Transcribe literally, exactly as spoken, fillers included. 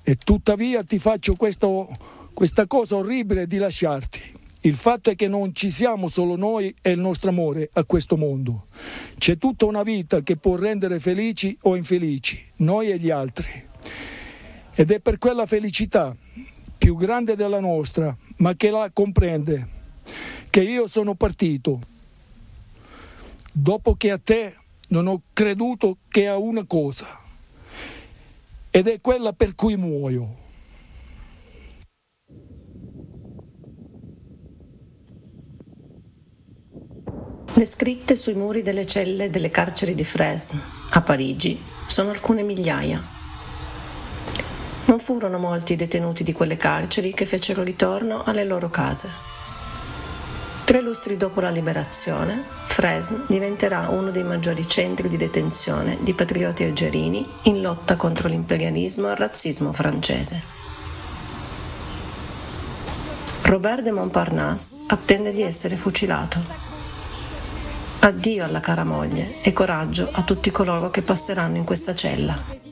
E tuttavia ti faccio questo, questa cosa orribile di lasciarti. Il fatto è che non ci siamo solo noi e il nostro amore a questo mondo. C'è tutta una vita che può rendere felici o infelici, noi e gli altri. Ed è per quella felicità più grande della nostra, ma che la comprende, che io sono partito. Dopo che a te non ho creduto che a una cosa, ed è quella per cui muoio. Le scritte sui muri delle celle delle carceri di Fresnes, a Parigi, sono alcune migliaia. Non furono molti i detenuti di quelle carceri che fecero ritorno alle loro case. Tre lustri dopo la liberazione, Fresnes diventerà uno dei maggiori centri di detenzione di patrioti algerini in lotta contro l'imperialismo e il razzismo francese. Robert de Montparnasse attende di essere fucilato. Addio alla cara moglie e coraggio a tutti coloro che passeranno in questa cella.